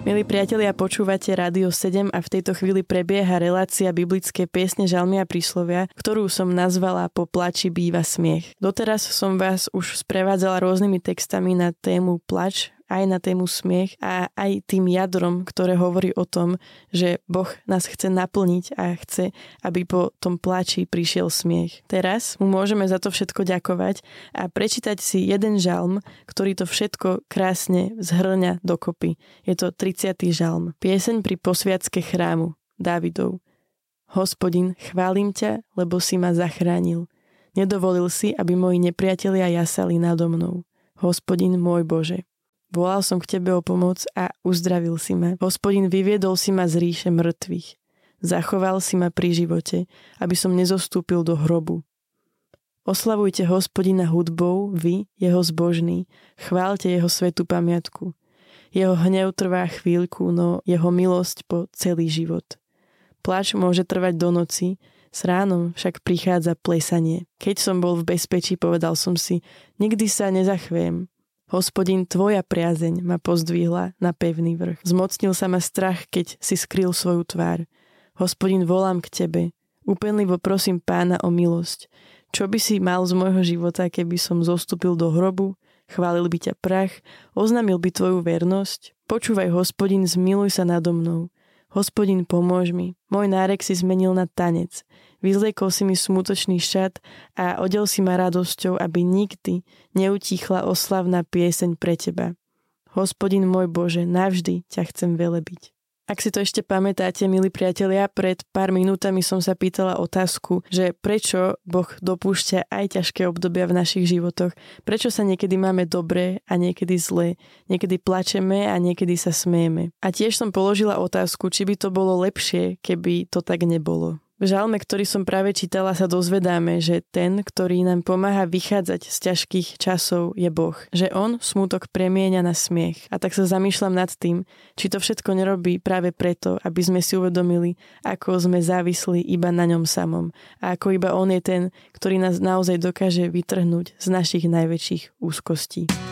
Milí priatelia, počúvate Rádio 7 a v tejto chvíli prebieha relácia biblické piesne, žalmy a príslovia, ktorú som nazvala Po plači býva smiech. Doteraz som vás už sprevádzala rôznymi textami na tému plač, aj na tému smiech a aj tým jadrom, ktoré hovorí o tom, že Boh nás chce naplniť a chce, aby po tom plači prišiel smiech. Teraz mu môžeme za to všetko ďakovať a prečítať si jeden žalm, ktorý to všetko krásne zhrňa dokopy. Je to 30. žalm. Pieseň pri posviacke chrámu. Dávidov. Hospodin, chválim ťa, lebo si ma zachránil. Nedovolil si, aby moji nepriatelia jasali nado mnou. Hospodin môj Bože. Volal som k tebe o pomoc a uzdravil si ma. Hospodin, vyviedol si ma z ríše mŕtvych. Zachoval si ma pri živote, aby som nezostúpil do hrobu. Oslavujte Hospodina hudbou, vy, jeho zbožní, chváľte jeho svätú pamiatku. Jeho hnev trvá chvíľku, no jeho milosť po celý život. Pláč môže trvať do noci, s ránom však prichádza plesanie. Keď som bol v bezpečí, povedal som si, nikdy sa nezachviem. Hospodin, tvoja priazeň ma pozdvihla na pevný vrch. Zmocnil sa ma strach, keď si skryl svoju tvár. Hospodin, volám k tebe. Úpenlivo prosím Pána o milosť. Čo by si mal z môjho života, keby som zostúpil do hrobu? Chválil by ťa prach? Oznámil by tvoju vernosť? Počúvaj, Hospodin, zmiluj sa nado mnou. Hospodin, pomôž mi. Môj nárek si zmenil na tanec. Vyzliekol si mi smutočný šat a odel si ma radosťou, aby nikdy neutíchla oslavná pieseň pre teba. Hospodin môj Bože, navždy ťa chcem velebiť. Ak si to ešte pamätáte, milí priatelia, pred pár minútami som sa pýtala otázku, že prečo Boh dopúšťa aj ťažké obdobia v našich životoch, prečo sa niekedy máme dobré a niekedy zlé, niekedy plačeme a niekedy sa smejeme. A tiež som položila otázku, či by to bolo lepšie, keby to tak nebolo. V žalme, ktorý som práve čítala, sa dozvedáme, že ten, ktorý nám pomáha vychádzať z ťažkých časov, je Boh. Že on smutok premieňa na smiech. A tak sa zamýšľam nad tým, či to všetko nerobí práve preto, aby sme si uvedomili, ako sme závislí iba na ňom samom. A ako iba on je ten, ktorý nás naozaj dokáže vytrhnúť z našich najväčších úzkostí.